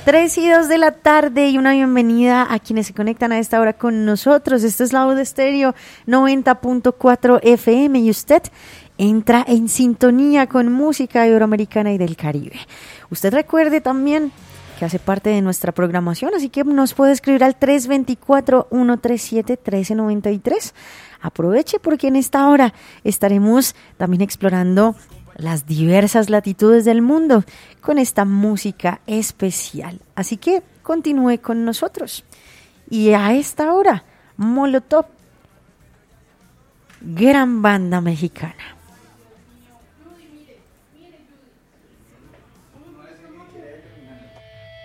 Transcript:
3:02 de la tarde y una bienvenida a quienes se conectan a esta hora con nosotros. Esto es La Voz de Estéreo 90.4 FM y usted entra en sintonía con música iberoamericana y del Caribe. Usted recuerde también que hace parte de nuestra programación, así que nos puede escribir al 324-137-1393. Aproveche porque en esta hora estaremos también explorando las diversas latitudes del mundo con esta música especial. Así que continúe con nosotros. Y a esta hora, Molotov, gran banda mexicana.